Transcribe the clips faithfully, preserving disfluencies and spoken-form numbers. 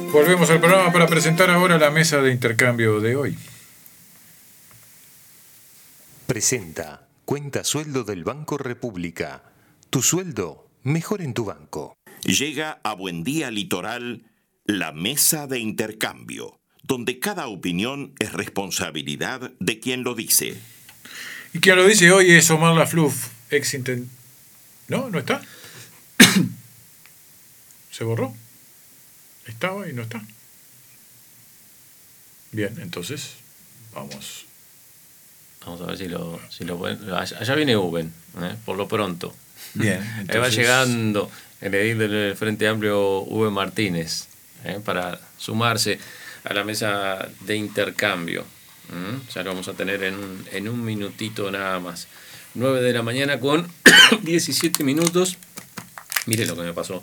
Volvemos al programa para presentar ahora la mesa de intercambio de hoy. Presenta Cuenta Sueldo del Banco República. Tu sueldo mejor en tu banco. Llega a Buen Día Litoral la mesa de intercambio, donde cada opinión es responsabilidad de quien lo dice. Y quien lo dice hoy es Omar Lafluf, ex intent... ¿No? ¿No está? ¿Se borró? Estaba y no está. Bien, entonces vamos. Vamos a ver si lo, si lo pueden. Allá viene Uben, ¿eh? Por lo pronto. Bien. Entonces... Ahí va llegando el edil del Frente Amplio, Uben Martínez, ¿eh? Para sumarse a la mesa de intercambio. ¿Mm? Ya lo vamos a tener en, en un minutito nada más. nueve de la mañana con diecisiete minutos. Mire lo que me pasó.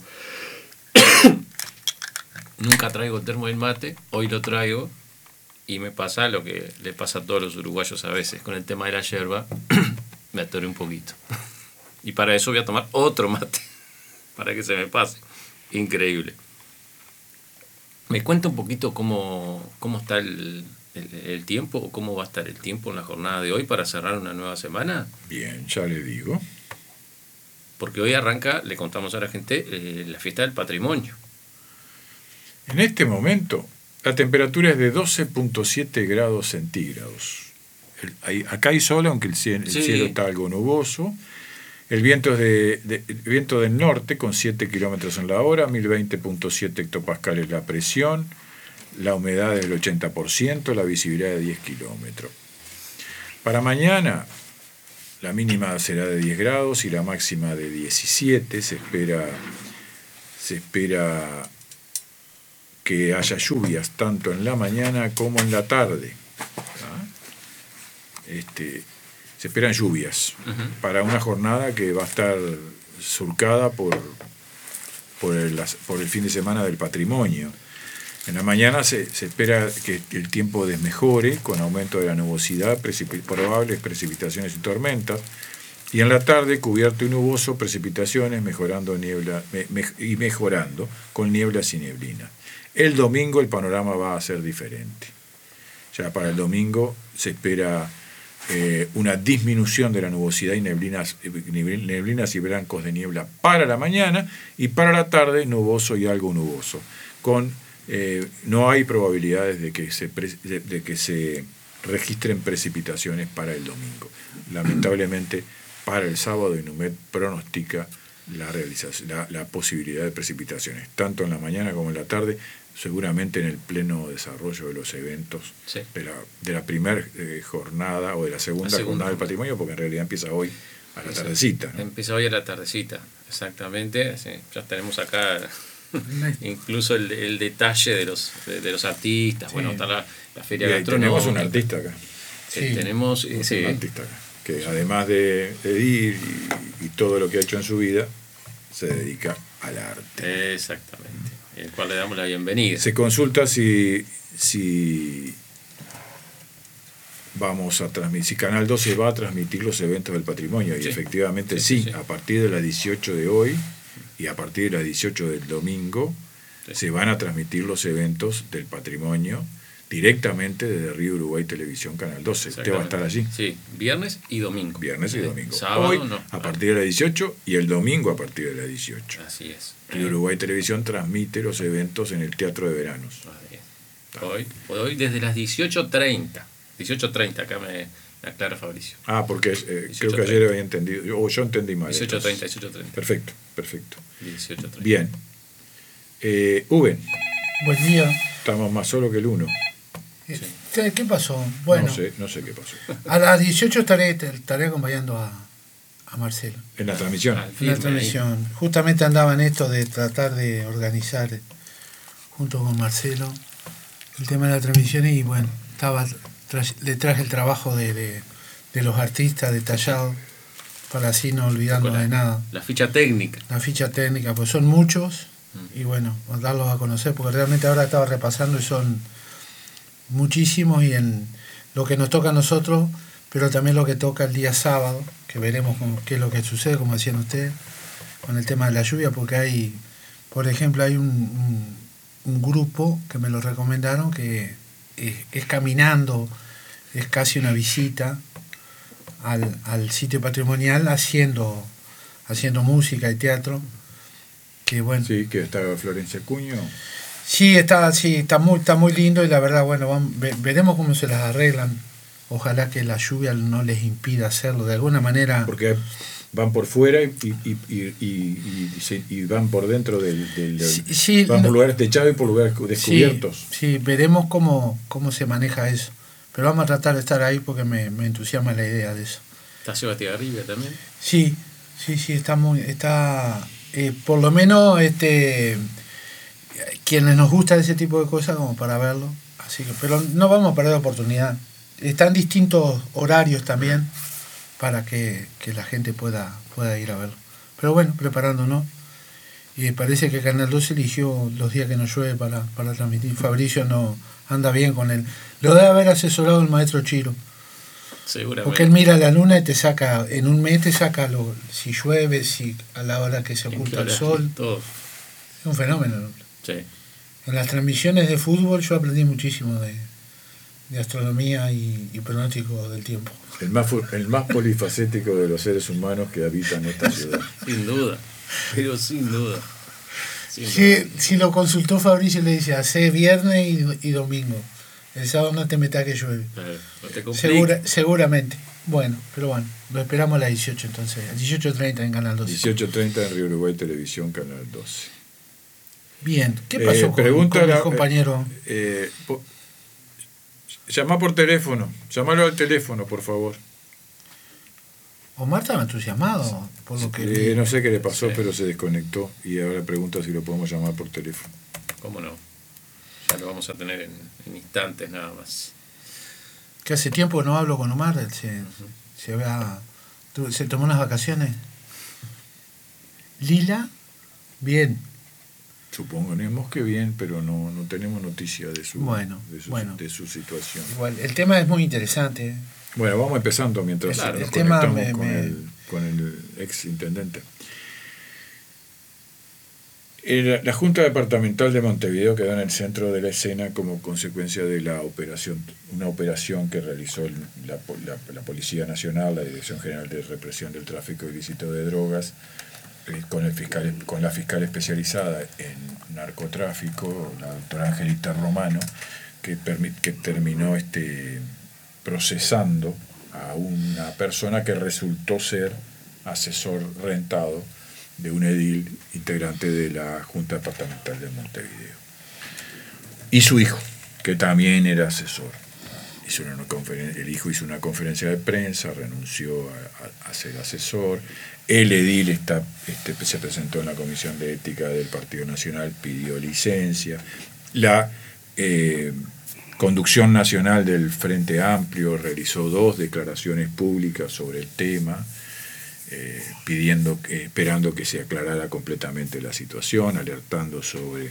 Nunca traigo el termo del mate, hoy lo traigo y me pasa lo que le pasa a todos los uruguayos a veces con el tema de la yerba. Me atoré un poquito y para eso voy a tomar otro mate para que se me pase. Increíble. ¿Me cuenta un poquito cómo, cómo está el, el, el tiempo o cómo va a estar el tiempo en la jornada de hoy para cerrar una nueva semana? Bien, ya le digo. Porque hoy arranca, le contamos a la gente, eh, la fiesta del patrimonio. En este momento, la temperatura es de doce punto siete grados centígrados. El, hay, acá hay sol, aunque el cielo, sí. el cielo está algo nuboso. El viento es de, de, el viento del norte, con siete kilómetros en la hora, mil veinte punto siete hectopascales la presión, la humedad es del ochenta por ciento, la visibilidad de diez kilómetros. Para mañana, la mínima será de diez grados y la máxima de diecisiete. Se espera, se espera que haya lluvias tanto en la mañana como en la tarde. ¿Ah? Este, se esperan lluvias uh-huh. para una jornada que va a estar surcada por, por, el, por el fin de semana del patrimonio. En la mañana se, se espera que el tiempo desmejore con aumento de la nubosidad, precip- probables precipitaciones y tormentas. Y en la tarde, cubierto y nuboso, precipitaciones mejorando niebla, me, me, y mejorando con nieblas y neblina. El domingo el panorama va a ser diferente. Ya para el domingo se espera eh, una disminución de la nubosidad y neblinas, neblinas y blancos de niebla para la mañana, y para la tarde nuboso y algo nuboso. Con, eh, no hay probabilidades de que, se pre, de, de que se registren precipitaciones para el domingo. Lamentablemente, para el sábado Inumet pronostica la, realización, la, la posibilidad de precipitaciones, tanto en la mañana como en la tarde, seguramente en el pleno desarrollo de los eventos sí. de la, de la primera eh, jornada o de la segunda, la segunda jornada del patrimonio, porque en realidad empieza hoy a la tardecita, ¿no? Empieza hoy a la tardecita, exactamente. Sí, ya tenemos acá incluso el, el detalle de los, de, de los artistas. Sí. Bueno, está la, la feria gastronómica. Tenemos un artista acá. Sí, sí. Tenemos sí. un artista acá, que sí. además de, de ir y, y todo lo que ha hecho en su vida, se dedica al arte. Exactamente. El cual le damos la bienvenida. Se consulta si, si vamos a transmitir, si Canal doce va a transmitir los eventos del patrimonio, y sí. efectivamente sí, sí, sí, a partir de las dieciocho de hoy y a partir de las dieciocho del domingo sí. se van a transmitir los eventos del patrimonio directamente desde Río Uruguay Televisión Canal doce. ¿Usted va a estar allí? Sí, viernes y domingo. Viernes y domingo. Sábado hoy no. a partir de las dieciocho y el domingo a partir de las dieciocho. Así es. Río Uruguay Televisión transmite los eventos en el Teatro de Veranos. Hoy, hoy desde las dieciocho treinta. dieciocho treinta, acá me aclara Fabricio. Ah, porque es, eh, creo que ayer había entendido, o yo entendí mal. dieciocho treinta, dieciocho treinta. Perfecto, perfecto. dieciocho treinta. Bien. Eh, Uben. Buen día. Estamos más solos que el uno. Sí. ¿Qué pasó? Bueno, no sé, no sé qué pasó. A las dieciocho estaré, estaré acompañando a, a Marcelo. ¿En la transmisión? Ah, en la transmisión. Ahí. Justamente andaba en esto de tratar de organizar junto con Marcelo el tema de la transmisión y bueno, estaba tra- le traje el trabajo de, de, de los artistas detallado para así no olvidarnos la, de nada. La ficha técnica. La ficha técnica, pues son muchos mm. y bueno, darlos a conocer porque realmente ahora estaba repasando y son muchísimos y en lo que nos toca a nosotros, pero también lo que toca el día sábado, que veremos cómo, qué es lo que sucede, como decían ustedes, con el tema de la lluvia, porque hay, por ejemplo, hay un, un, un grupo que me lo recomendaron, que es, es caminando, es casi una visita al, al sitio patrimonial haciendo, haciendo música y teatro. Que bueno. Sí, que está Florencia Cuño. Sí, está, sí, está muy, está muy lindo y la verdad, bueno, vamos, ve, veremos cómo se las arreglan. Ojalá que la lluvia no les impida hacerlo de alguna manera. Porque van por fuera y, y, y, y, y, y, y van por dentro del... del, del sí, sí, van por no, lugares techados y por lugares descubiertos. Sí, sí, veremos cómo, cómo se maneja eso. Pero vamos a tratar de estar ahí porque me, me entusiasma la idea de eso. ¿Está Sebastián Garribia también? Sí, sí, sí, está muy... está eh, por lo menos... este quienes nos gusta ese tipo de cosas como para verlo, así que, pero no vamos a perder la oportunidad. Están distintos horarios también para que, que la gente pueda, pueda ir a verlo. Pero bueno, preparándonos. Y parece que Canal dos eligió los días que no llueve para, para transmitir. Fabricio no anda bien con él. Lo debe haber asesorado el maestro Chiro. Seguramente. Porque él mira la luna y te saca, en un mes te saca lo, si llueve, si a la hora que se oculta el sol. Todo. Es un fenómeno, ¿no? Sí. En las transmisiones de fútbol yo aprendí muchísimo de, de astronomía y, y pronóstico del tiempo. El más, el más polifacético de los seres humanos que habitan esta ciudad. Sin duda, pero sin duda. Sin si, duda. si lo consultó Fabricio, le dice, hace viernes y, y domingo. El sábado no te metas que llueve. Eh, no te Segura, seguramente. Bueno, pero bueno, lo esperamos a las dieciocho entonces. A dieciocho treinta en Canal doce. dieciocho treinta en Río Uruguay Televisión, Canal doce. Bien, ¿qué pasó eh, con, con la, el compañero? Eh, eh, po, llama por teléfono, llámalo al teléfono, por favor. Omar estaba entusiasmado por lo que... Eh, no sé qué le pasó, sí. pero se desconectó y ahora pregunta si lo podemos llamar por teléfono. ¿Cómo no? Ya lo vamos a tener en, en instantes nada más. Que hace tiempo no hablo con Omar, él se, uh-huh. se, había, se tomó unas vacaciones. Lila, bien. Suponemos que bien, pero no, no tenemos noticia de su, bueno, de, su bueno. de su situación. Igual, el tema es muy interesante. Bueno, vamos empezando mientras claro, nos el tema conectamos me, con, me... El, con el ex intendente. La Junta Departamental de Montevideo quedó en el centro de la escena como consecuencia de la operación, una operación que realizó la, la, la Policía Nacional, la Dirección General de Represión del Tráfico Ilícito de Drogas, eh, con, el fiscal, con la fiscal especializada en narcotráfico, la doctora Angelita Romano, que, permit, que terminó este, procesando a una persona que resultó ser asesor rentado de un edil integrante de la Junta Departamental de Montevideo. Y su hijo, que también era asesor. Hizo una conferen- el hijo hizo una conferencia de prensa, renunció a, a, a ser asesor. El edil está, este, se presentó en la Comisión de Ética del Partido Nacional, pidió licencia. La eh, Conducción Nacional del Frente Amplio realizó dos declaraciones públicas sobre el tema, Eh, pidiendo, eh, esperando que se aclarara completamente la situación, alertando sobre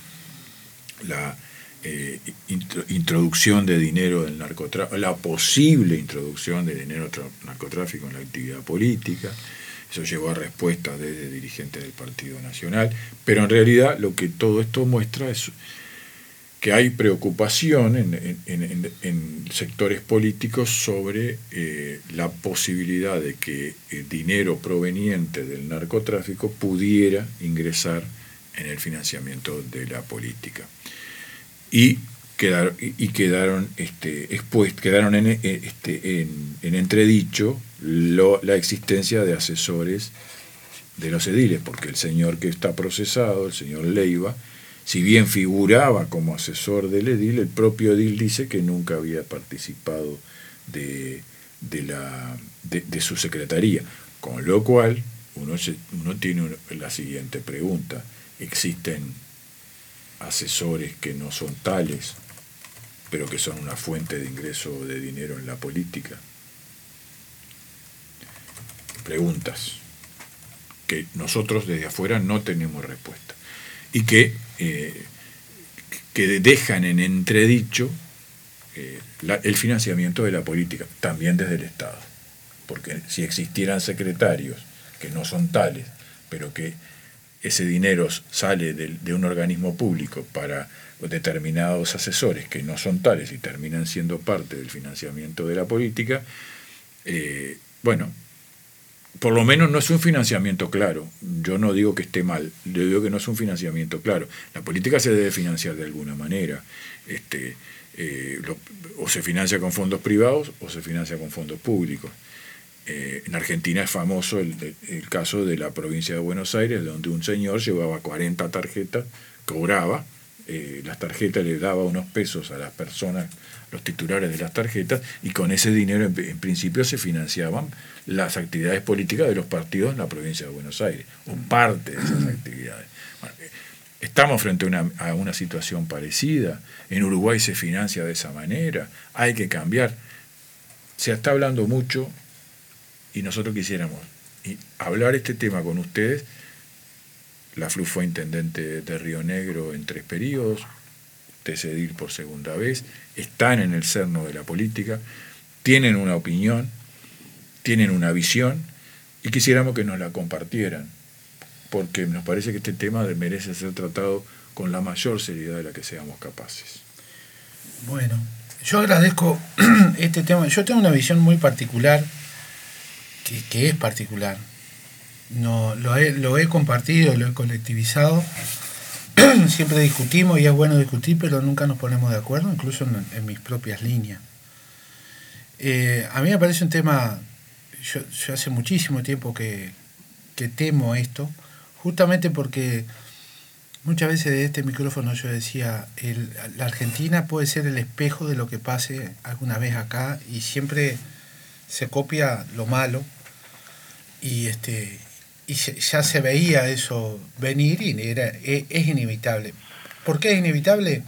la eh, intro, introducción de dinero del narcotráfico, la posible introducción de dinero del narcotráfico en la actividad política. Eso llevó a respuestas desde dirigentes del Partido Nacional, pero en realidad lo que todo esto muestra es que hay preocupación en, en, en, en sectores políticos sobre eh, la posibilidad de que el dinero proveniente del narcotráfico pudiera ingresar en el financiamiento de la política. Y quedaron, y quedaron, este, expuest, quedaron en, este, en, en entredicho lo, la existencia de asesores de los ediles, porque el señor que está procesado, el señor Leiva, si bien figuraba como asesor del edil, el propio edil dice que nunca había participado de, de, la, de, de su secretaría. Con lo cual, uno, se, uno tiene la siguiente pregunta. ¿Existen asesores que no son tales, pero que son una fuente de ingreso de dinero en la política? Preguntas que nosotros desde afuera no tenemos respuesta. Y que, eh, que dejan en entredicho eh, la, el financiamiento de la política, también desde el Estado. Porque si existieran secretarios que no son tales, pero que ese dinero sale de, de un organismo público para determinados asesores que no son tales y terminan siendo parte del financiamiento de la política, eh, bueno, por lo menos no es un financiamiento claro. Yo no digo que esté mal, yo digo que no es un financiamiento claro. La política se debe financiar de alguna manera. Este, eh, lo, o se financia con fondos privados o se financia con fondos públicos. Eh, en Argentina es famoso el, el, el caso de la provincia de Buenos Aires, donde un señor llevaba cuarenta tarjetas, cobraba, eh, las tarjetas le daba unos pesos a las personas, los titulares de las tarjetas, y con ese dinero en, en principio se financiaban las actividades políticas de los partidos en la provincia de Buenos Aires, o parte de esas actividades. Bueno, estamos frente a una, a una situación parecida. En Uruguay se financia de esa manera, hay que cambiar. Se está hablando mucho y nosotros quisiéramos hablar este tema con ustedes. La F L U fue intendente de Río Negro en tres periodos, usted se edil por segunda vez, están en el cerno de la política, tienen una opinión, tienen una visión, y quisiéramos que nos la compartieran, porque nos parece que este tema merece ser tratado con la mayor seriedad de la que seamos capaces. Bueno, yo agradezco este tema. Yo tengo una visión muy particular, que, que es particular. No, lo, he, lo he compartido, lo he colectivizado. Siempre discutimos y es bueno discutir, pero nunca nos ponemos de acuerdo, incluso en, en mis propias líneas. Eh, a mí me parece un tema, yo, yo hace muchísimo tiempo que, que temo esto, justamente porque muchas veces de este micrófono yo decía, el, la Argentina puede ser el espejo de lo que pase alguna vez acá, y siempre se copia lo malo, y este y se, ya se veía eso venir, y era, es, es inevitable. ¿Por qué es inevitable?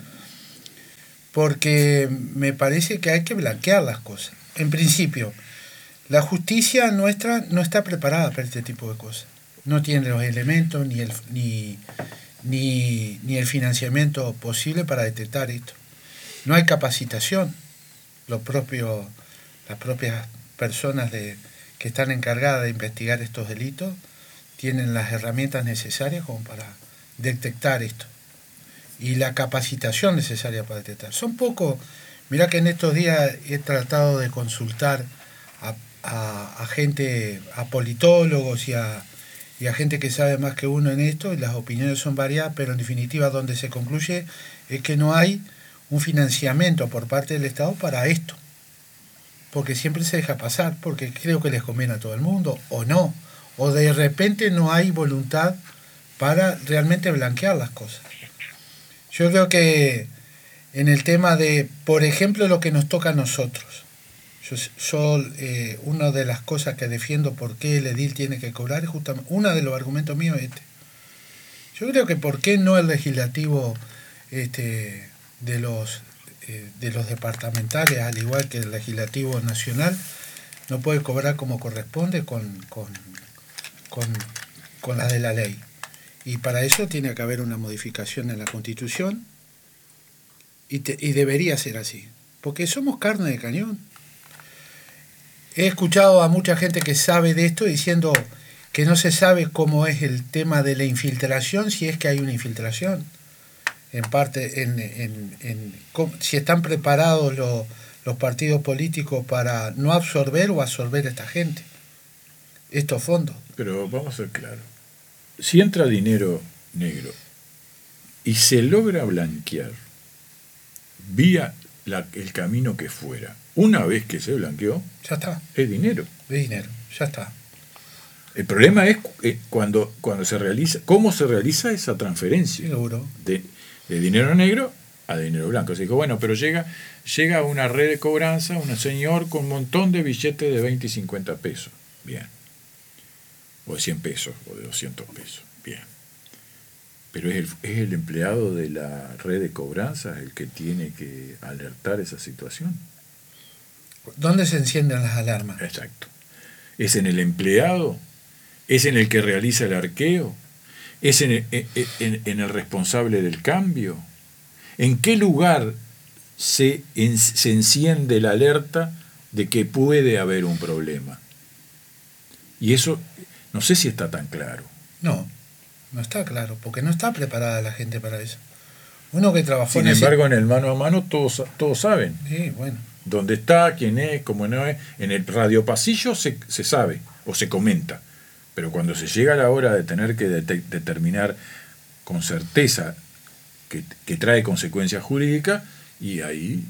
Porque me parece que hay que blanquear las cosas. En principio, la justicia nuestra no está preparada para este tipo de cosas. No tiene los elementos ni el, ni, ni, ni el financiamiento posible para detectar esto. No hay capacitación. Los propios, las propias personas de, que están encargadas de investigar estos delitos tienen las herramientas necesarias como para detectar esto. Y la capacitación necesaria para detectar. Son pocos. Mirá que en estos días he tratado de consultar a, a, a gente, a politólogos y a, y a gente que sabe más que uno en esto, y las opiniones son variadas, pero en definitiva donde se concluye es que no hay un financiamiento por parte del Estado para esto. Porque siempre se deja pasar, porque creo que les conviene a todo el mundo, o no. O de repente no hay voluntad para realmente blanquear las cosas. Yo creo que en el tema de, por ejemplo, lo que nos toca a nosotros, yo, yo eh, una de las cosas que defiendo por qué el edil tiene que cobrar es justamente, uno de los argumentos míos es este. Yo creo que por qué no el legislativo este, de los eh, de los departamentales, al igual que el legislativo nacional, no puede cobrar como corresponde con, con, con, con las de la ley. Y para eso tiene que haber una modificación en la Constitución, y, te, y debería ser así, porque somos carne de cañón. He escuchado a mucha gente que sabe de esto diciendo que no se sabe cómo es el tema de la infiltración, si es que hay una infiltración, en parte, en, en, en, si están preparados los, los partidos políticos para no absorber o absorber a esta gente, estos fondos. Pero vamos a ser claros. Si entra dinero negro y se logra blanquear vía la, el camino que fuera, una vez que se blanqueó, ya está. Es dinero. Es dinero, ya está. El problema es cuando, cuando se realiza, cómo se realiza esa transferencia de, de dinero negro a dinero blanco. Se dijo, bueno, pero llega, llega a una red de cobranza un señor con un montón de billetes de veinte y cincuenta pesos. Bien. O de cien pesos, o de doscientos pesos. Bien. Pero es el, es el empleado de la red de cobranzas el que tiene que alertar esa situación. ¿Dónde se encienden las alarmas? Exacto. ¿Es en el empleado? ¿Es en el que realiza el arqueo? ¿Es en el, en, en el responsable del cambio? ¿En qué lugar se, en, se enciende la alerta de que puede haber un problema? Y eso no sé si está tan claro. No. no está claro, porque no está preparada la gente para eso. Uno que trabajó Sin en ese- embargo, en el mano a mano todos, todos saben Sí, bueno. dónde está, quién es, cómo no es. En el radiopasillo se, se sabe o se comenta, pero cuando se llega a la hora de tener que dete- determinar con certeza que, que trae consecuencias jurídicas, y ahí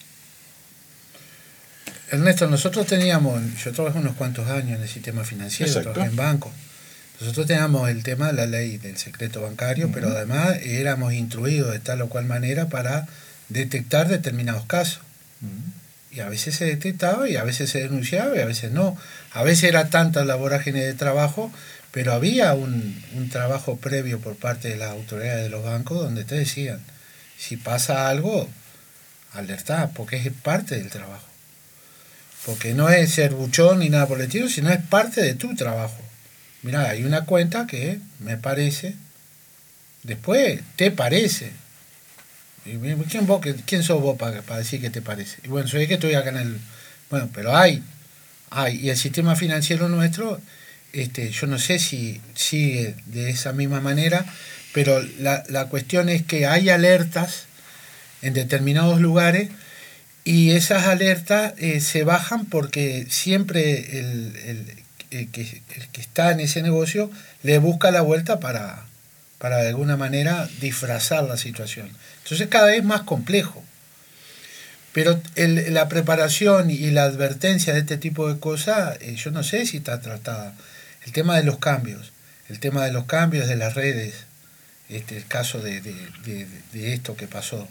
Ernesto, nosotros teníamos, yo trabajé unos cuantos años en el sistema financiero, Exacto. trabajé en banco. Nosotros teníamos el tema de la ley del secreto bancario, Ujú. pero además éramos instruidos de tal o cual manera para detectar determinados casos. Y a veces se detectaba y a veces se denunciaba y a veces no. A veces era tanta la vorágine de trabajo, pero había un, un trabajo previo por parte de las autoridades de los bancos donde te decían, si pasa algo, alertá, porque es parte del trabajo. Porque no es ser buchón ni nada por el estilo, sino es parte de tu trabajo. Mirá, hay una cuenta que me parece, después te parece. Y, ¿Quién, vos, ¿Quién sos vos para, para decir que te parece? Y bueno, soy que estoy acá en el... Bueno, pero hay, hay. Y el sistema financiero nuestro, este, yo no sé si sigue de esa misma manera, pero la, la cuestión es que hay alertas en determinados lugares y esas alertas eh, se bajan porque siempre el, el, el, que, el que está en ese negocio le busca la vuelta para, para de alguna manera disfrazar la situación. Entonces cada vez más complejo. Pero el, la preparación y la advertencia de este tipo de cosas, eh, yo no sé si está tratada. El tema de los cambios, el tema de los cambios de las redes, este, el caso de, de, de, de esto que pasó,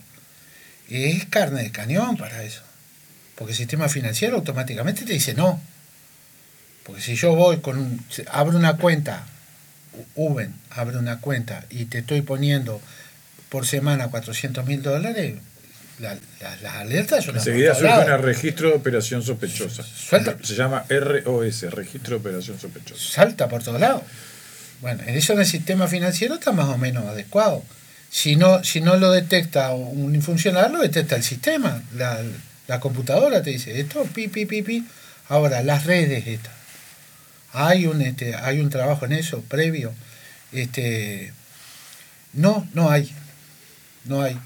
es carne de cañón para eso. Porque el sistema financiero automáticamente te dice no. Porque si yo voy con un, abro una cuenta, Uben abre una cuenta y te estoy poniendo por semana cuatrocientos mil dólares, la, la, las alertas son las enseguida por todos surge lados. un registro de operación sospechosa. Suelta. Se llama R O S, registro de operación sospechosa. Salta por todos lados. Bueno, en eso en el sistema financiero está más o menos adecuado. Si no, si no lo detecta un funcionario, lo detecta el sistema. La, la computadora te dice esto, pi, pi, pi, pi. Ahora, las redes estas. Hay un, este, hay un trabajo en eso previo. Este, no, no hay. No hay.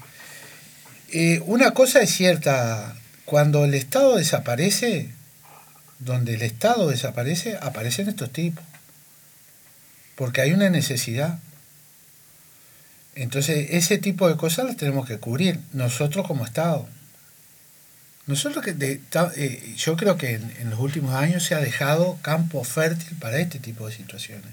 Eh, una cosa es cierta, cuando el Estado desaparece, donde el Estado desaparece, aparecen estos tipos. Porque hay una necesidad. Entonces, ese tipo de cosas las tenemos que cubrir, nosotros como Estado. Nosotros que de, eh, yo creo que en, en los últimos años se ha dejado campo fértil para este tipo de situaciones.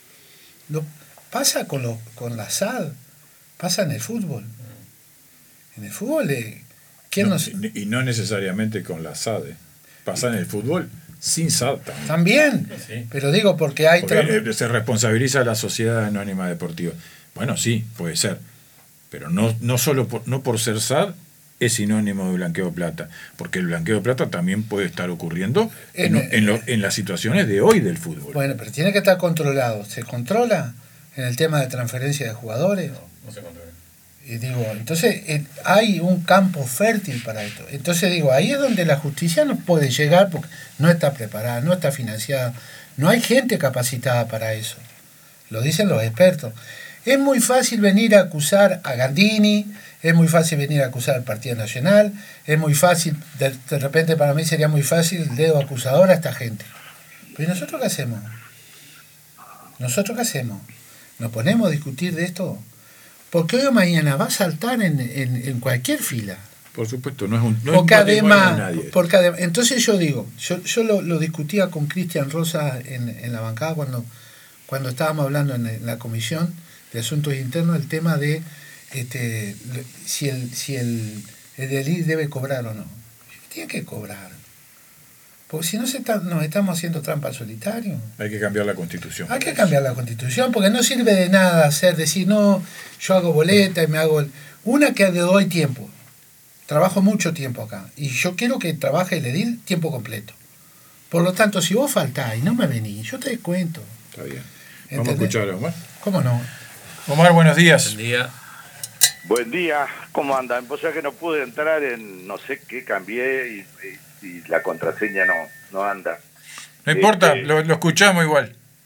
Lo, pasa con, lo, con la S A D, pasa en el fútbol. En el fútbol, eh, ¿quién No, nos...? y no necesariamente con la S A D. ¿eh? Pasa en el fútbol sin S A D también. También, Sí. pero digo porque hay... Porque tra- se responsabiliza a la Sociedad Anónima Deportiva. Bueno, sí, puede ser. Pero no, no solo por, no por ser S A D es sinónimo de blanqueo de plata. Porque el blanqueo de plata también puede estar ocurriendo en, En- en, lo- en las situaciones de hoy del fútbol. Bueno, pero tiene que estar controlado. ¿Se controla en el tema de transferencia de jugadores? No se controla. Y digo, entonces eh, hay un campo fértil para esto. Entonces digo, ahí es donde la justicia no puede llegar porque no está preparada, no está financiada, no hay gente capacitada para eso. Lo dicen los expertos. Es muy fácil venir a acusar a Gandini, es muy fácil venir a acusar al Partido Nacional, es muy fácil, de, de repente para mí sería muy fácil el dedo acusador a esta gente. Pero ¿y nosotros qué hacemos? ¿Nosotros qué hacemos? ¿Nos ponemos a discutir de esto? Porque hoy o mañana va a saltar en, en, en cualquier fila. Por supuesto, no es un, no Porque es un patrimonio además, de nadie. porque además, entonces yo digo, yo, yo lo, lo discutía con Cristian Rosa en, en la bancada cuando, cuando estábamos hablando en, en la comisión de asuntos internos el tema de este, si el si el, el delito debe cobrar o no. Tiene que cobrar. Porque si no se está, nos estamos haciendo trampa al solitario. Hay que cambiar la Constitución. Hay que cambiar la Constitución porque no sirve de nada hacer, decir, no, yo hago boleta y me hago... El... Una que le doy tiempo. Trabajo mucho tiempo acá. Y yo quiero que trabaje el edil tiempo completo. Por lo tanto, si vos faltás y no me venís, yo te descuento. Está bien. Vamos ¿Entendés? a escuchar a Omar. ¿Cómo no? Omar, buenos días. Buen día. Buen día, ¿cómo andan? Pues ya que no pude entrar en no sé qué cambié y, y, y la contraseña no, no anda. No importa, Este, lo, lo escuchamos igual.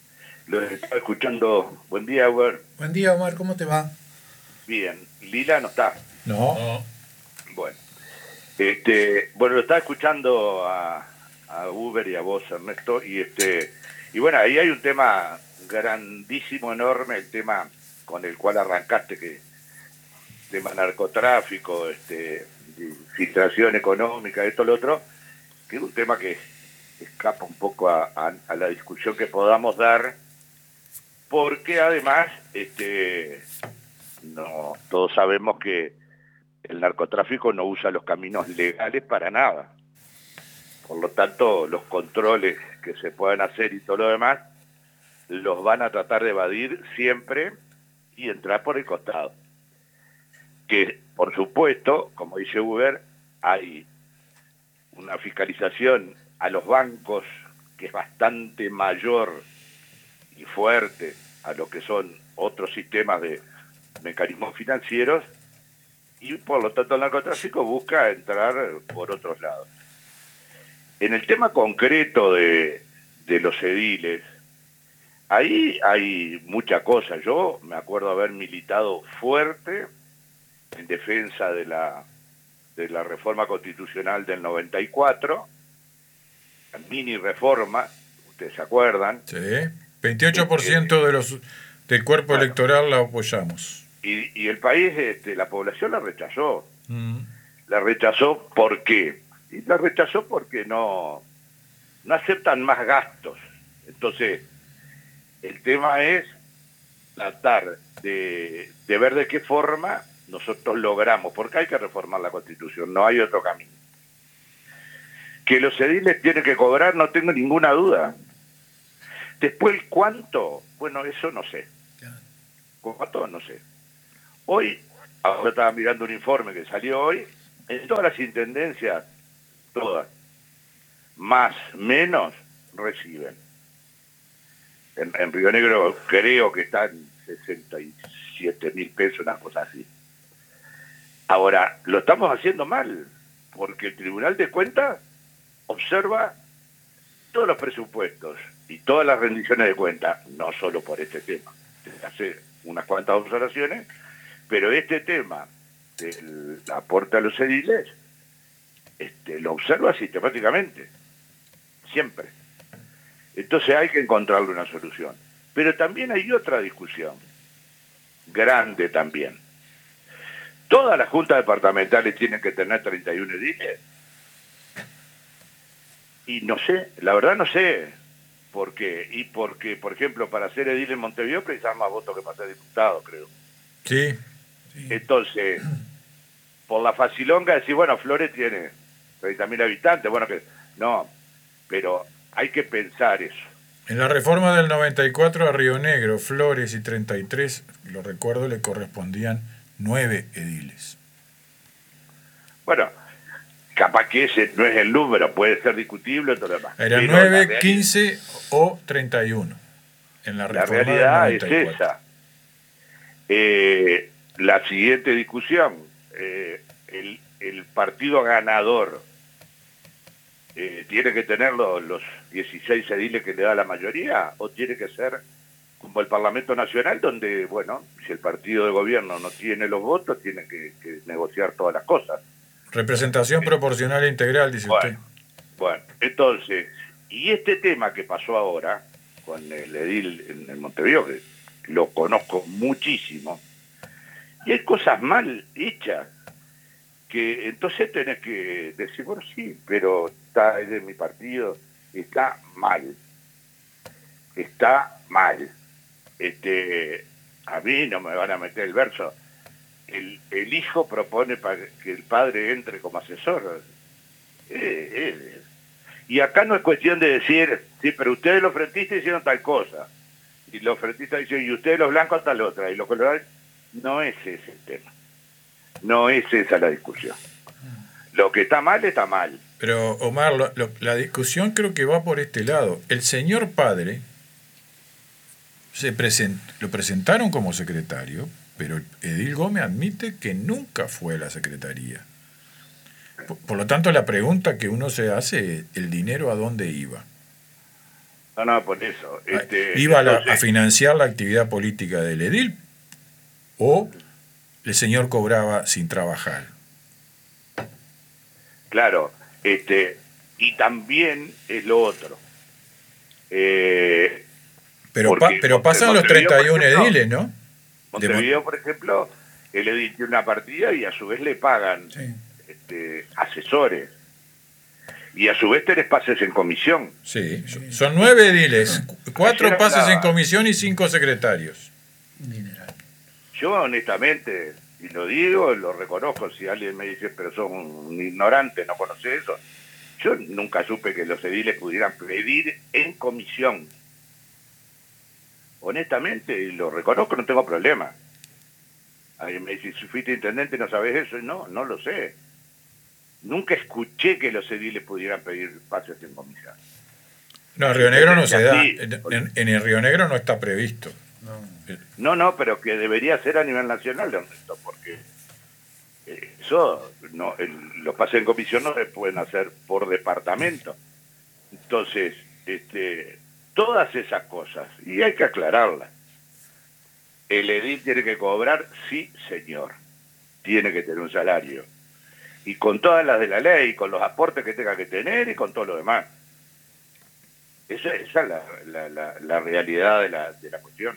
Los estaba escuchando. Buen día, Omar. Buen día, Omar, ¿cómo te va? Bien. Lila no está. No. No. Bueno. Este, bueno, lo estaba escuchando a, a Uber y a vos, Ernesto, y este, y bueno, ahí hay un tema grandísimo, enorme, el tema con el cual arrancaste, que tema narcotráfico, este, filtración económica, esto, lo otro, que es un tema que escapa un poco a, a, a la discusión que podamos dar, porque además, este, no, todos sabemos que el narcotráfico no usa los caminos legales para nada. Por lo tanto, los controles que se puedan hacer y todo lo demás, los van a tratar de evadir siempre y entrar por el costado. Que, por supuesto, como dice Uber, hay una fiscalización a los bancos que es bastante mayor y fuerte a lo que son otros sistemas de mecanismos financieros, y por lo tanto el narcotráfico busca entrar por otros lados. En el tema concreto de, de los ediles, ahí hay mucha cosa. Yo me acuerdo haber militado fuerte en defensa de la, de la reforma constitucional del noventa y cuatro, la mini reforma, ustedes se acuerdan. Sí, veintiocho por ciento de los, del cuerpo bueno, electoral la apoyamos. Y, y el país, este, la población la rechazó. Mm. La rechazó, ¿por qué? Y la rechazó porque no, no aceptan más gastos. Entonces, el tema es tratar de, de ver de qué forma nosotros logramos, porque hay que reformar la Constitución, no hay otro camino. Que los ediles tienen que cobrar, no tengo ninguna duda. Después, ¿cuánto? Bueno, eso no sé. ¿Cuánto? No sé. Hoy, ahora estaba mirando un informe que salió hoy, en todas las intendencias, todas, más, menos, reciben. En, en Río Negro creo que están sesenta y siete mil pesos, una cosa así. Ahora, lo estamos haciendo mal, porque el Tribunal de Cuentas observa todos los presupuestos y todas las rendiciones de cuentas, no solo por este tema, hace unas cuantas observaciones, pero este tema del aporte a los ediles este, lo observa sistemáticamente, siempre. Entonces hay que encontrarle una solución. Pero también hay otra discusión, grande también. ¿Todas las juntas departamentales tienen que tener treinta y uno ediles? Y no sé, la verdad no sé por qué. Y porque, por ejemplo, para ser edil en Montevideo precisas más votos que para ser diputado, creo. Sí. sí. Entonces, por la facilonga decir, bueno, Flores tiene treinta mil habitantes, bueno, que no, pero hay que pensar eso. En la reforma del noventa y cuatro a Río Negro, Flores y treinta y tres, lo recuerdo, le correspondían nueve ediles. Bueno, capaz que ese no es el número, puede ser discutible, todo lo demás. Era nueve, quince o treinta y uno. En la reforma la realidad del noventa y cuatro. Es esa. Eh, la siguiente discusión, eh, el, el partido ganador eh, tiene que tener los, los dieciséis ediles que le da la mayoría, o tiene que ser como el Parlamento Nacional, donde, bueno, si el partido de gobierno no tiene los votos, tiene que, que negociar todas las cosas. Representación eh, proporcional e integral, dice bueno, usted. Bueno, entonces, y este tema que pasó ahora, con el edil en, en Montevideo, que lo conozco muchísimo, y hay cosas mal hechas, que entonces tenés que decir, bueno, sí, pero está es de mi partido, está mal. Está mal. Este, a mí no me van a meter el verso. El, el hijo propone para que el padre entre como asesor. Eh, eh. Y acá no es cuestión de decir, sí, pero ustedes los frentistas hicieron tal cosa. Y los frentistas dicen, y ustedes los blancos tal otra. Y los colorales, no es ese el tema. No es esa la discusión. Lo que está mal, está mal. Pero, Omar, lo, lo, la discusión creo que va por este lado. El señor padre se present, lo presentaron como secretario, pero Edil Gómez admite que nunca fue a la secretaría. Por, por lo tanto, la pregunta que uno se hace es, ¿el dinero a dónde iba? No, no, por eso. Este, ¿Iba a, la- entonces, a financiar la actividad política del edil o el señor cobraba sin trabajar? claro, este, y también es lo otro. Eh, Pero, Porque pa- pero pasan los Montevideo, treinta y uno por ejemplo, ediles, ¿no? De Mon- Montevideo, por ejemplo, el edil tiene una partida y a su vez le pagan Sí. este, asesores. Y a su vez tenés pases en comisión. Sí, son- son nueve ediles, cu- cuatro Ayer pases en hablaba. comisión y cinco secretarios. Un dineral. Yo honestamente, y lo digo, lo reconozco, si alguien me dice, pero sos un ignorante, no conoces eso, yo nunca supe que los ediles pudieran pedir en comisión. Honestamente, y lo reconozco, no tengo problema. Alguien me dice, si fuiste intendente no sabés eso, no, no lo sé. Nunca escuché que los ediles pudieran pedir pases en comisión. No, en Río Negro no se da. Sí. En, en- en el Río Negro no está previsto. No, no, pero que debería ser a nivel nacional, Ernesto, porque eh, eso, no, el- los pases en comisión no se pueden hacer por departamento. Entonces, este, todas esas cosas, y hay que aclararlas. El edil tiene que cobrar, sí, señor. Tiene que tener un salario. Y con todas las de la ley, con los aportes que tenga que tener y con todo lo demás. Esa, esa es la, la, la, la realidad de la, de la cuestión.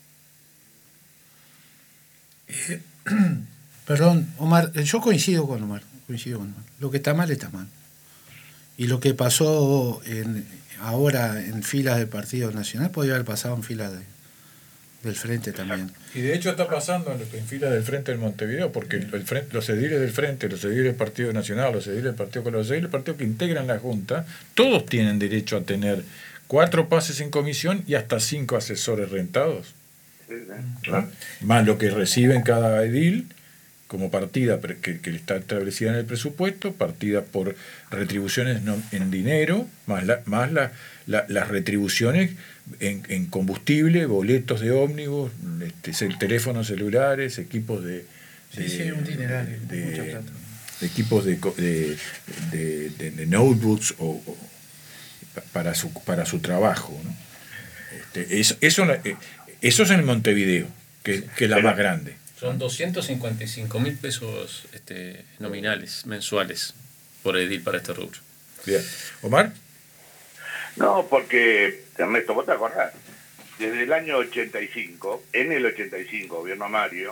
Perdón, Omar, yo coincido con Omar, coincido con Omar. Lo que está mal está mal. Y lo que pasó en, ahora en filas del Partido Nacional podría haber pasado en filas de, del Frente también. Y de hecho está pasando en, en fila del Frente del Montevideo, porque el, el frente, los ediles del Frente, los ediles del Partido Nacional, los ediles del Partido Colorado, los ediles del Partido que integran la Junta, todos tienen derecho a tener cuatro pases en comisión y hasta cinco asesores rentados. ¿No? Más lo que reciben cada edil como partida que, que está establecida en el presupuesto, partida por retribuciones no, en dinero, más, la, más la, la, las retribuciones en, en combustible, boletos de ómnibus, este, teléfonos celulares, equipos de, de, Sí, sí, un dineral, de, mucha plata. de equipos de, de, de, de, de notebooks o, o para su para su trabajo, ¿no? Este, eso, eso, eso es en Montevideo, que, que es la más grande. Son doscientos cincuenta y cinco mil pesos este, nominales, mensuales, por edil para este rubro. Bien. ¿Omar? No, porque, Ernesto, vos te acordás, desde el año ochenta y cinco, en el ochenta y cinco, gobierno Mario,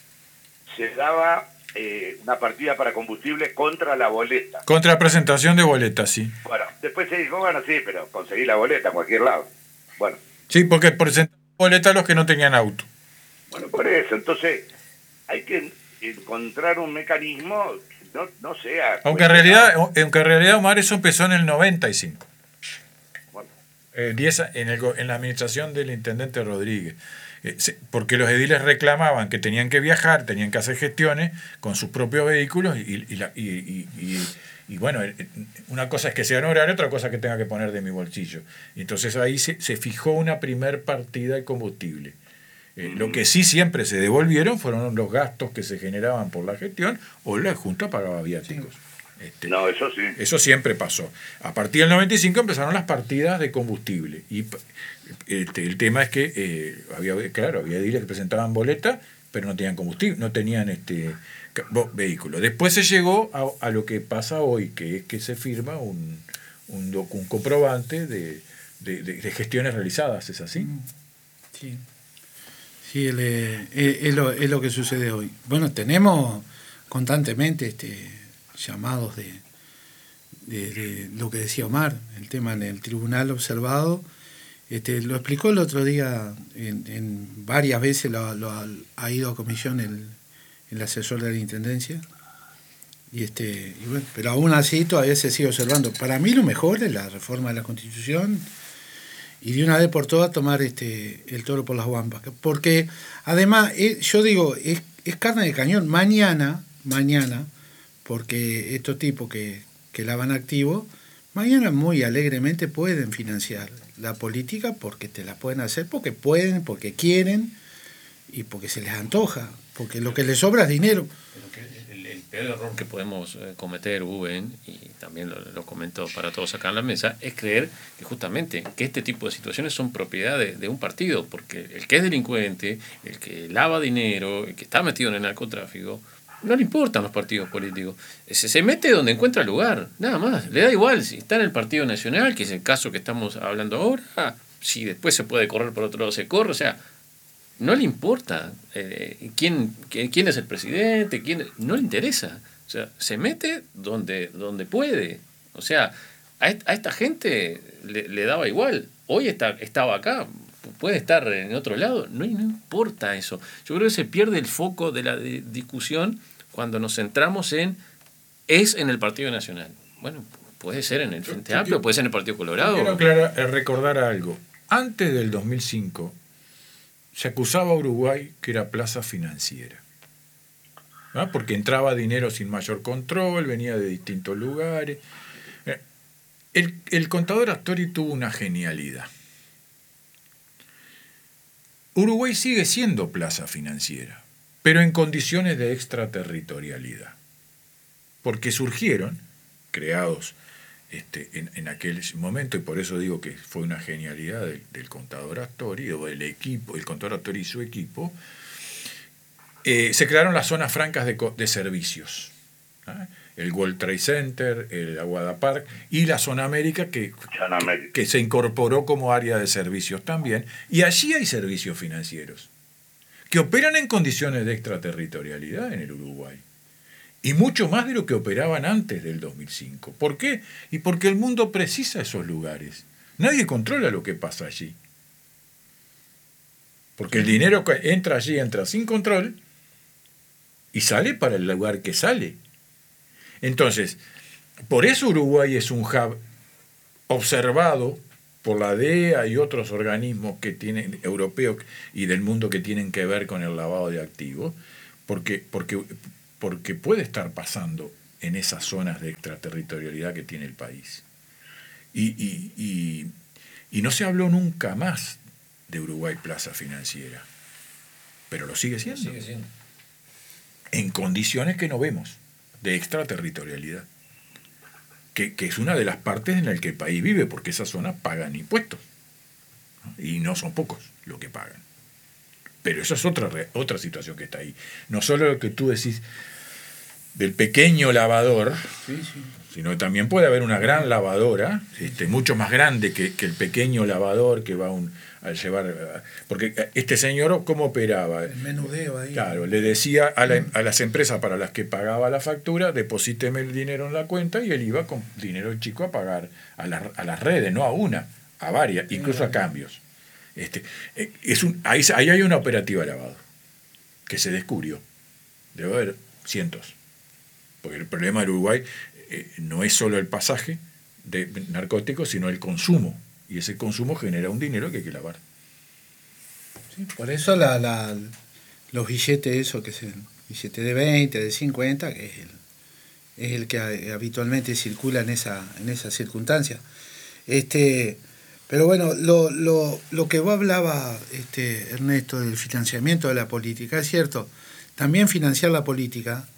se daba eh, una partida para combustible contra la boleta. Contra presentación de boletas, sí. Bueno, después se dijo, bueno, sí, pero conseguí la boleta en cualquier lado. Bueno, Sí, porque presentaban boletas los que no tenían auto. bueno, por eso, entonces hay que encontrar un mecanismo que no, no sea... Aunque en realidad, aunque en realidad, Omar, eso empezó en el noventa y cinco. Bueno, Eh, diez, en, el, en la administración del intendente Rodríguez. Eh, se, porque los ediles reclamaban que tenían que viajar, tenían que hacer gestiones con sus propios vehículos y, y, la, y, y, y, y bueno, una cosa es que sea honorario, otra cosa es que tenga que poner de mi bolsillo. Entonces ahí se, se fijó una primer partida de combustible. Eh, lo que sí siempre se devolvieron fueron los gastos que se generaban por la gestión o la Junta pagaba viáticos. Este, no, eso sí. Eso siempre pasó. A partir del noventa y cinco empezaron las partidas de combustible. Y este, el tema es que eh, había, claro, había ediles que presentaban boletas, pero no tenían combustible, no tenían este vehículo. Después se llegó a, a lo que pasa hoy, que es que se firma un, un, un comprobante de, de, de, de gestiones realizadas, ¿es así? Sí. Sí, el, eh, es, lo, es lo que sucede hoy. Bueno, tenemos constantemente este, llamados de, de, de lo que decía Omar, el tema en el tribunal observado. Este, lo explicó el otro día, en, en varias veces lo, lo ha, ha ido a comisión el, el asesor de la Intendencia. Y este, y bueno, pero aún así todavía se sigue observando. Para mí lo mejor es la reforma de la Constitución y de una vez por todas tomar este el toro por las guampas. Porque además, eh, yo digo, es, es carne de cañón. Mañana, mañana, porque estos tipos que, que la van activo, mañana muy alegremente pueden financiar la política porque te la pueden hacer, porque pueden, porque quieren y porque se les antoja, porque lo que les sobra es dinero. Pero que el, el El error que podemos cometer, Uben, y también lo, lo comento para todos acá en la mesa, es creer que justamente que este tipo de situaciones son propiedad de, de un partido, porque el que es delincuente, el que lava dinero, el que está metido en el narcotráfico, no le importan los partidos políticos. Se, se mete donde encuentra lugar, nada más. Le da igual si está en el Partido Nacional, que es el caso que estamos hablando ahora, si después se puede correr por otro lado, se corre, o sea, no le importa eh, quién, quién es el presidente, quién, no le interesa. O sea, se mete donde, donde puede. O sea, a, a esta gente le, le daba igual. Hoy está, estaba acá, puede estar en otro lado, no, no importa eso. Yo creo que se pierde el foco de la de, discusión cuando nos centramos en es en el Partido Nacional. Bueno, puede ser en el Frente yo, Amplio, yo, puede ser en el Partido Colorado. Quiero aclarar, recordar algo. Antes del dos mil cinco se acusaba a Uruguay que era plaza financiera, ¿no? Porque entraba dinero sin mayor control, venía de distintos lugares. El, el contador Astori tuvo una genialidad. Uruguay sigue siendo plaza financiera, pero en condiciones de extraterritorialidad, porque surgieron, creados este, en, en aquel momento, y por eso digo que fue una genialidad del, del contador Astori, o del equipo, el contador Astori y su equipo, eh, se crearon las zonas francas de, de servicios, ¿eh? El World Trade Center, el Aguada Park y la Zona América que, que, que se incorporó como área de servicios también. Y allí hay servicios financieros que operan en condiciones de extraterritorialidad en el Uruguay. Y mucho más de lo que operaban antes del dos mil cinco. ¿Por qué? Y porque el mundo precisa esos lugares. Nadie controla lo que pasa allí. Porque el dinero que entra allí entra sin control y sale para el lugar que sale. Entonces, por eso Uruguay es un hub observado por la D E A y otros organismos que tienen, europeos y del mundo que tienen que ver con el lavado de activos, porque, porque, porque puede estar pasando en esas zonas de extraterritorialidad que tiene el país. Y, y, y, y no se habló nunca más de Uruguay plaza financiera, pero lo sigue siendo, lo sigue siendo. En condiciones que no vemos de extraterritorialidad, que, que es una de las partes en las que el país vive, porque esas zonas pagan impuestos, ¿no? Y no son pocos los que pagan. Pero esa es otra, otra situación que está ahí. No solo lo que tú decís del pequeño lavador, sí, sí. sino que también puede haber una gran lavadora, este, mucho más grande que, que el pequeño lavador que va un, a llevar... Porque este señor, ¿cómo operaba? El menudeo ahí. Claro, le decía a, la, a las empresas para las que pagaba la factura, deposíteme el dinero en la cuenta, y él iba con dinero chico a pagar a, la, a las redes, no a una, a varias, sí, incluso a cambios. Este, es un, ahí, ahí hay una operativa de lavado que se descubrió. Debe haber cientos. Porque el problema del Uruguay eh, no es solo el pasaje de narcóticos, sino el consumo. Y ese consumo genera un dinero que hay que lavar. Sí, por eso la, la, los billetes, eso que es el billete de veinte, de cincuenta, que es el, es el que habitualmente circula en esa, en esa circunstancia. Este, pero bueno, lo, lo, lo que vos hablabas, este, Ernesto, del financiamiento de la política, es cierto. También financiar la política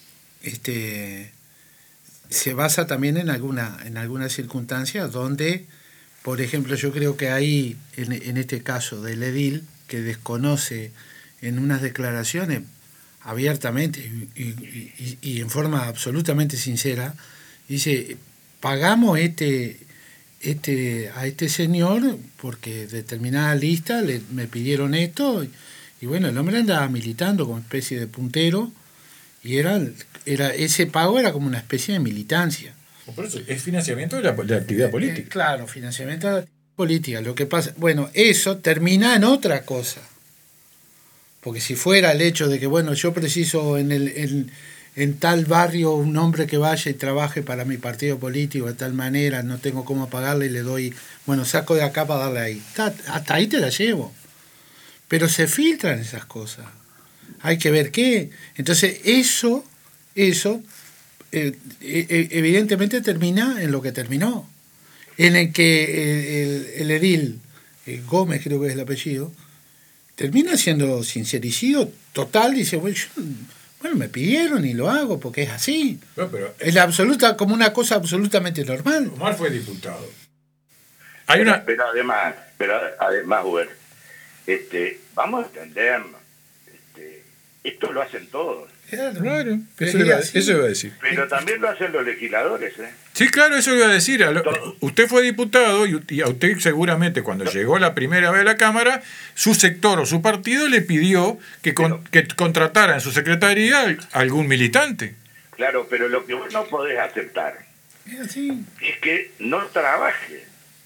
este, se basa también en alguna, en algunas circunstancias donde, por ejemplo, yo creo que ahí, en, en este caso del edil, que desconoce en unas declaraciones abiertamente y, y, y, y en forma absolutamente sincera, dice, pagamos este, este, a este señor porque determinada lista le, me pidieron esto, y, y bueno, el hombre andaba militando como especie de puntero, y era, era ese pago era como una especie de militancia. Por eso es financiamiento de la, de la actividad política. Eh, claro, financiamiento de la actividad política. Lo que pasa, bueno, eso termina en otra cosa. Porque si fuera el hecho de que, bueno, yo preciso en, el, en, en tal barrio un hombre que vaya y trabaje para mi partido político de tal manera, no tengo cómo pagarle y le doy, bueno, saco de acá para darle ahí. Hasta, hasta ahí te la llevo. Pero se filtran esas cosas. Hay que ver qué. Entonces, eso, eso, eh, eh, evidentemente termina en lo que terminó. En el que el, el edil, eh, Gómez creo que es el apellido, termina siendo sincericidio total, dice, bueno, yo Bueno, me pidieron y lo hago porque es así. No, pero, es la absoluta, como una cosa absolutamente normal. Omar fue diputado. Hay pero, una... pero además, pero además, Uber, este, vamos a entendernos. Este, esto lo hacen todos. Claro, Claro, eso, Sí, iba, así. eso iba a decir. Pero también lo hacen los legisladores, ¿eh? Sí, claro, eso iba a decir. A lo- Todo. usted fue diputado y, y a usted seguramente cuando llegó la primera vez a la Cámara, su sector o su partido le pidió que, con- que contratara en su secretaría a algún militante. Claro, pero lo que vos no podés aceptar Es así. es que no trabaje.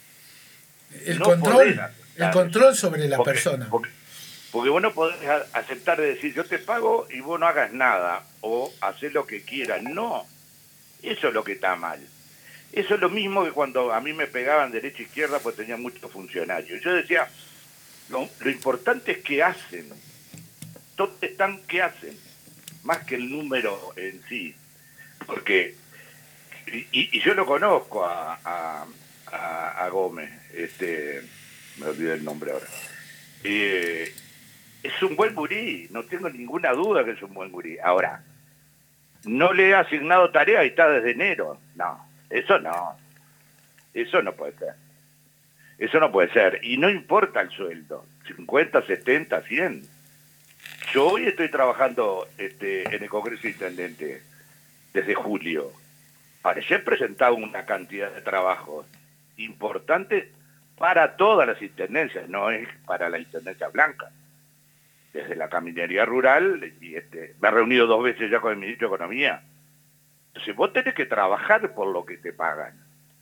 El No control, podés aceptar el control sobre la Porque- persona. Porque, porque vos no podés a- aceptar de decir yo te pago y vos no hagas nada o hacer lo que quieras. No, eso es lo que está mal. Eso es lo mismo que cuando a mí me pegaban derecha e izquierda pues tenía muchos funcionarios. Yo decía, lo, lo importante es qué hacen. ¿Dónde están? ¿Qué hacen? Más que el número en sí. Porque, y, y yo lo conozco a, a, a, a Gómez, este, me olvidé el nombre ahora. Eh, es un buen gurí, no tengo ninguna duda que es un buen gurí. Ahora, no le he asignado tarea y está desde enero. No, eso no. Eso no puede ser. Eso no puede ser. Y no importa el sueldo, cincuenta, setenta, cien. Yo hoy estoy trabajando este, en el Congreso Intendente desde julio. Ahora, ya he presentado una cantidad de trabajos importantes para todas las intendencias, no es para la Intendencia Blanca. Desde la Caminería Rural, y este, me he reunido dos veces ya con el Ministro de Economía. Entonces vos tenés que trabajar por lo que te pagan.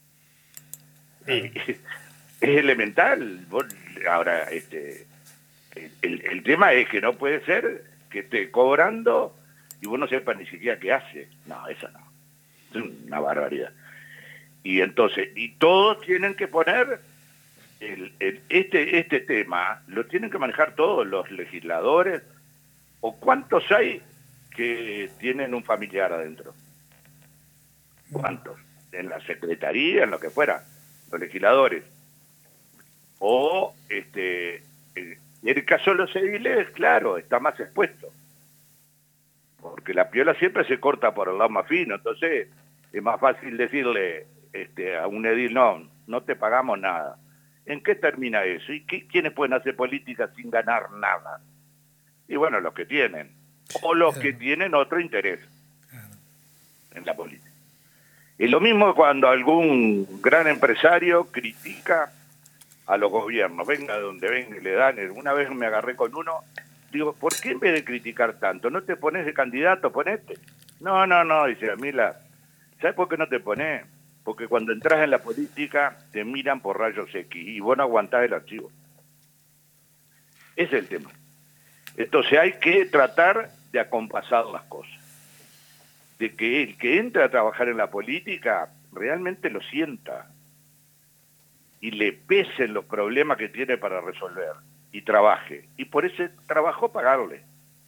Eh, es elemental. Vos, ahora, este, el, el tema es que no puede ser que esté cobrando y vos no sepas ni siquiera qué hace. No, eso no. Es una barbaridad. Y entonces, y todos tienen que poner el, el, este, este tema, lo tienen que manejar todos los legisladores. ¿O cuántos hay que tienen un familiar adentro? ¿Cuántos? En la secretaría, en lo que fuera, los legisladores. O, este, en el caso de los ediles, claro, está más expuesto. Porque la piola siempre se corta por el lado más fino, entonces es más fácil decirle este, a un edil, no, no te pagamos nada. ¿En qué termina eso? ¿Y qué, quiénes pueden hacer política sin ganar nada? Y bueno, los que tienen. O los que tienen otro interés en la política. Y lo mismo cuando algún gran empresario critica a los gobiernos, venga de donde venga y le dan. Una vez me agarré con uno, digo, ¿por qué en vez de criticar tanto, no te pones de candidato, ponete? No, no, no, dice Amila, ¿sabes por qué no te pones? Porque cuando entras en la política te miran por rayos X y vos no aguantás el archivo. Ese es el tema. Entonces hay que tratar de acompasar las cosas. De que el que entra a trabajar en la política realmente lo sienta y le pesen los problemas que tiene para resolver y trabaje. Y por ese trabajo pagarle.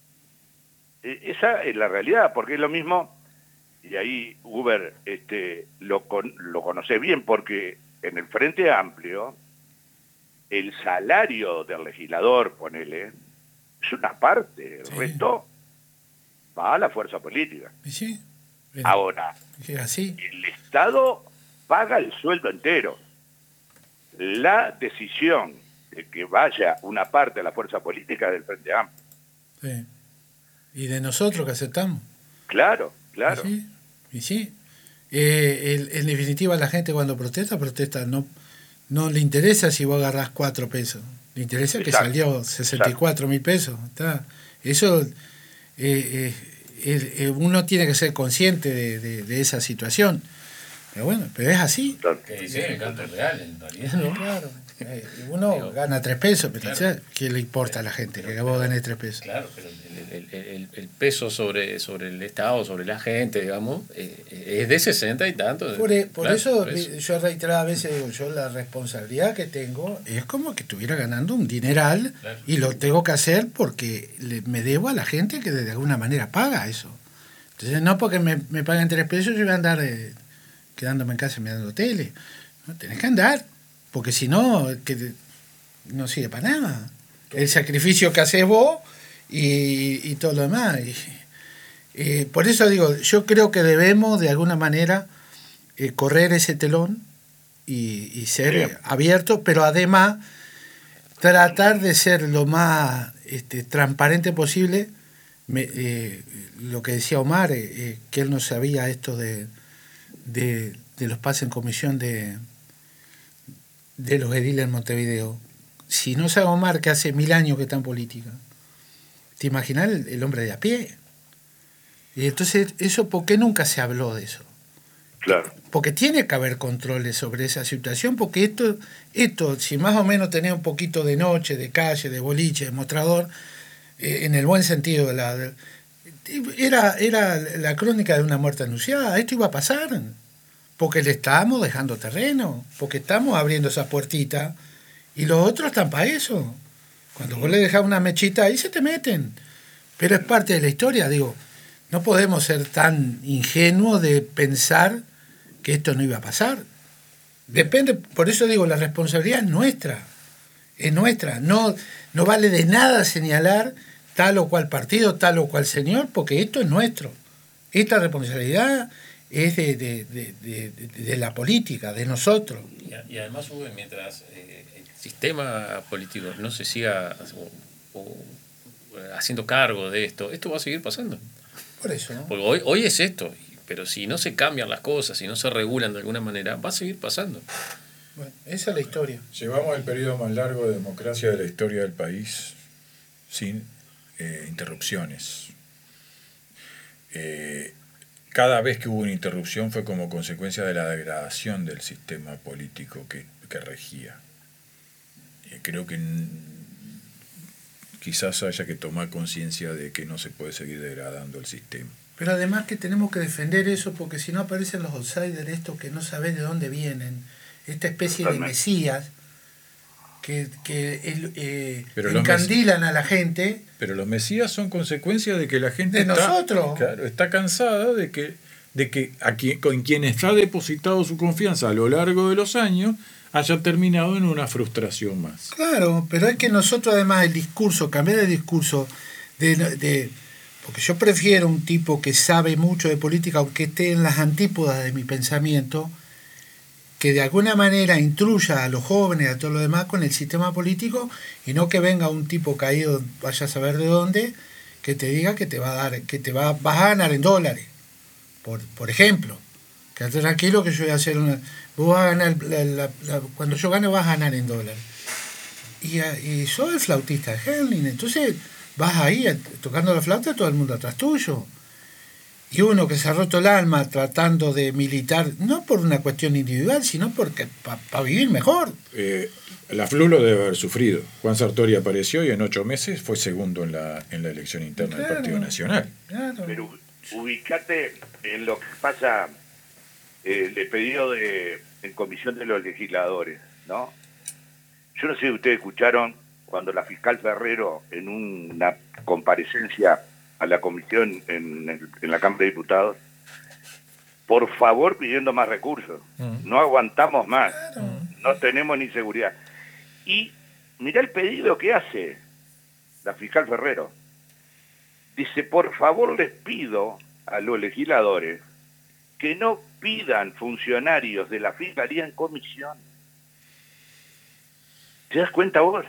Esa es la realidad, porque es lo mismo, y ahí Uber este, lo, con, lo conoce bien, porque en el Frente Amplio el salario del legislador, ponele, es una parte, el sí. resto va a la fuerza política. Sí, ahora, así. El Estado paga el sueldo entero. La decisión de que vaya una parte de la fuerza política es del Frente Amplio. Sí. Y de nosotros que aceptamos. Claro, claro. Y sí, y sí. Eh, el, en definitiva la gente cuando protesta, protesta, no, no le interesa si vos agarrás cuatro pesos. Le interesa Exacto. que salió sesenta y cuatro mil pesos. ¿Está? Eso, eh, eh, eh, uno tiene que ser consciente de, de, de esa situación. Pero bueno, pero es así. Que dice el canto es real, en realidad, ¿no? Claro. Uno pero, gana tres pesos, pero claro. ¿qué le importa a la gente pero, que vos ganes tres pesos? Claro, pero el, el, el, el peso sobre, sobre el Estado, sobre la gente, digamos, eh, es de sesenta y tantos. Por, por, claro, eso, por eso yo reiteradas veces digo, yo la responsabilidad que tengo es como que estuviera ganando un dineral claro. y lo tengo que hacer porque le, me debo a la gente que de alguna manera paga eso. Entonces no porque me, me paguen tres pesos yo voy a andar eh, quedándome en casa mirando tele. No, tenés que andar. Porque si no, que no sirve para nada. El sacrificio que haces vos y, y todo lo demás. Y, Eh, por eso digo, yo creo que debemos de alguna manera eh, correr ese telón y, y ser Bien. abiertos, pero además tratar de ser lo más este, transparente posible. Me, eh, lo que decía Omar, eh, eh, que él no sabía esto de, de, de los pases en comisión de, de los ediles en Montevideo. Si no sabe Omar, que hace mil años que está en política, ¿te imaginas el, el hombre de a pie? Y entonces, eso, ¿por qué nunca se habló de eso? Claro. Porque tiene que haber controles sobre esa situación, porque esto, esto si más o menos tenía un poquito de noche, de calle, de boliche, de mostrador, eh, en el buen sentido de la... De, era, era la crónica de una muerte anunciada. Esto iba a pasar, porque le estábamos dejando terreno, porque estamos abriendo esa puertita, y los otros están para eso. Cuando vos le dejás una mechita, ahí se te meten. Pero es parte de la historia, digo. No podemos ser tan ingenuos de pensar que esto no iba a pasar. Depende, por eso digo, la responsabilidad es nuestra. Es nuestra. No, no vale de nada señalar tal o cual partido, tal o cual señor, porque esto es nuestro. Esta responsabilidad es de, de, de, de, de la política, de nosotros. Y, y además, Hugo, mientras eh, el sistema político no se siga o, o, haciendo cargo de esto, esto va a seguir pasando. Por eso, ¿no? Porque hoy, hoy es esto, pero si no se cambian las cosas, si no se regulan de alguna manera, va a seguir pasando. Bueno, esa es la historia. Llevamos el periodo más largo de democracia de la historia del país sin eh, interrupciones. Eh, cada vez que hubo una interrupción fue como consecuencia de la degradación del sistema político que, que regía. Eh, creo que n- quizás haya que tomar conciencia de que no se puede seguir degradando el sistema. Pero además que tenemos que defender eso, porque si no aparecen los outsiders, estos que no sabes de dónde vienen, esta especie de mesías que, que el, eh, encandilan a la gente. Pero los mesías son consecuencia de que la gente de está, nosotros. Claro, está cansada de que, de que a quien, con quien está depositado su confianza a lo largo de los años haya terminado en una frustración más. Claro, pero es que nosotros además el discurso, cambiar el discurso de, de porque yo prefiero un tipo que sabe mucho de política, aunque esté en las antípodas de mi pensamiento, que de alguna manera intruya a los jóvenes, a todo lo demás, con el sistema político, y no que venga un tipo caído, vaya a saber de dónde, que te diga que te va a dar, que te va, vas a ganar en dólares, por, por ejemplo. Quédate tranquilo que yo voy a hacer una... Vos vas a ganar, la, la, la, cuando yo gane vas a ganar en dólares. Y, y soy el flautista de Herlin, entonces vas ahí tocando la flauta, todo el mundo atrás tuyo. Y uno que se ha roto el alma tratando de militar, no por una cuestión individual, sino porque para pa vivir mejor. Eh, la F L U lo debe haber sufrido. Juan Sartori apareció y en ocho meses fue segundo en la, en la elección interna claro, del Partido Nacional. Claro. Pero ubicate en lo que pasa eh, el pedido de en comisión de los legisladores, ¿no? Yo no sé si ustedes escucharon cuando la fiscal Ferrero en una comparecencia a la comisión en, en, en la Cámara de Diputados, por favor pidiendo más recursos. Mm. No aguantamos más, claro. No tenemos ni seguridad. Y mirá el pedido que hace la fiscal Ferrero. Dice, por favor les pido a los legisladores que no pidan funcionarios de la Fiscalía en comisión. ¿Te das cuenta vos?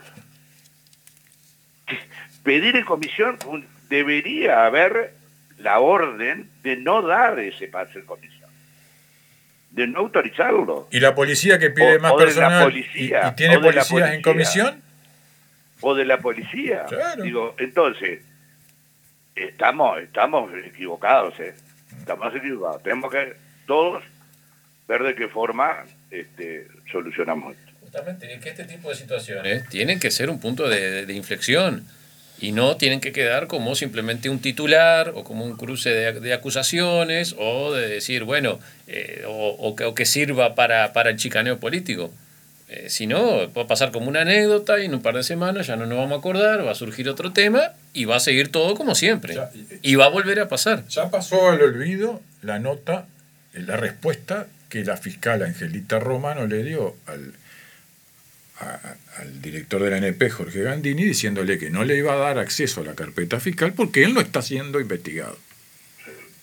Pedir en comisión, debería haber la orden de no dar ese pase en comisión, de no autorizarlo. ¿Y la policía que pide o, más o personal policía, y, y tiene policías policía, en comisión? O de la policía. Claro. Digo, entonces, estamos, estamos equivocados, ¿eh? Estamos equivocados. Tenemos que todos ver de qué forma este, solucionamos esto. Justamente, es que este tipo de situaciones tienen que ser un punto de, de, de inflexión. Y no tienen que quedar como simplemente un titular o como un cruce de, de acusaciones o de decir, bueno, eh, o, o, que, o que sirva para, para el chicaneo político. Eh, si no, va a pasar como una anécdota y en un par de semanas ya no nos vamos a acordar, va a surgir otro tema y va a seguir todo como siempre. Ya, y va a volver a pasar. Ya pasó al olvido la nota, la respuesta que la fiscal Angelita Romano le dio al... A, al director de la N P, Jorge Gandini, diciéndole que no le iba a dar acceso a la carpeta fiscal porque él no está siendo investigado.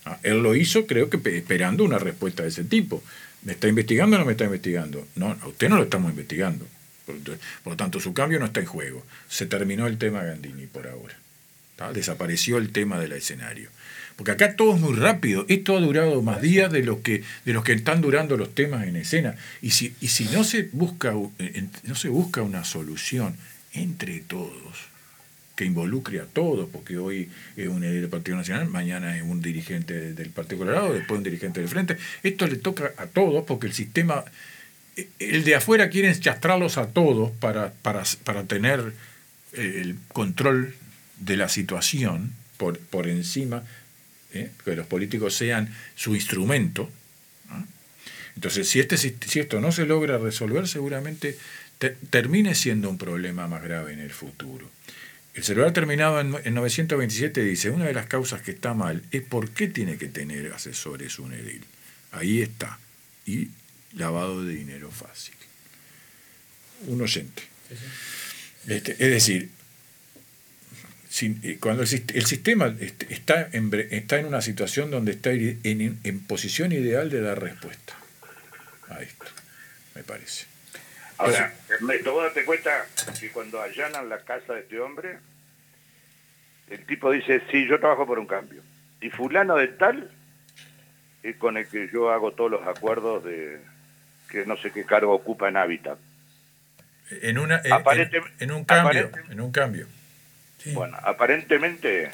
¿Ah? Él lo hizo, creo que esperando una respuesta de ese tipo. ¿Me está investigando o no me está investigando? No, a usted no lo estamos investigando. Por, por lo tanto, su cambio no está en juego. Se terminó el tema Gandini por ahora. ¿Tá? Desapareció el tema del escenario. Porque acá todo es muy rápido. Esto ha durado más días de los que, de los que están durando los temas en escena. Y si, y si no se busca, no se busca una solución entre todos, que involucre a todos, porque hoy es un líder del Partido Nacional, mañana es un dirigente del Partido Colorado, después un dirigente del Frente. Esto le toca a todos porque el sistema, el de afuera quiere enchastrarlos a todos para, para, para tener el control de la situación por, por encima, ¿eh? Que los políticos sean su instrumento, ¿no? Entonces, si, este, si esto no se logra resolver, seguramente te, termine siendo un problema más grave en el futuro. El celular terminado en, en novecientos veintisiete dice, una de las causas que está mal es por qué tiene que tener asesores un edil. Ahí está. Y lavado de dinero fácil. Un oyente. Sí, sí. Este, es decir, sin, cuando el, el sistema está en, está en una situación donde está en, en posición ideal de dar respuesta a esto, me parece. Ahora, Ernesto, vos date cuenta que cuando allanan la casa de este hombre, el tipo dice, sí, yo trabajo por un cambio. Y fulano de tal es con el que yo hago todos los acuerdos de que no sé qué cargo ocupa en Hábitat. En, una, en, en, en un cambio, en un cambio. Sí. Bueno, aparentemente...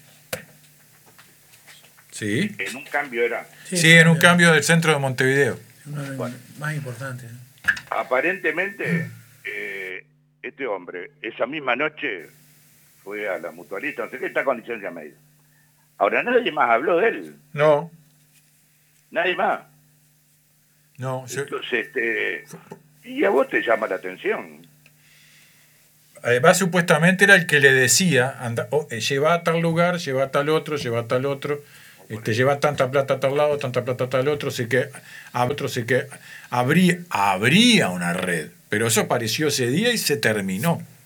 Sí. En un cambio era... Sí, sí, en un cambio del centro de Montevideo. Uno de los bueno, más importantes. Aparentemente, eh, este hombre, esa misma noche, fue a la mutualista, no sé qué, está con licencia médica. Ahora, nadie más habló de él. No. Nadie más. No. Yo... Entonces, este, y a vos te llama la atención. Además, supuestamente era el que le decía, anda, oh, lleva a tal lugar, lleva a tal otro, lleva a tal otro. Este, lleva tanta plata a tal lado, tanta plata a tal otro, sé que, a otro sé que habría, habría una red, pero eso apareció ese día y se terminó.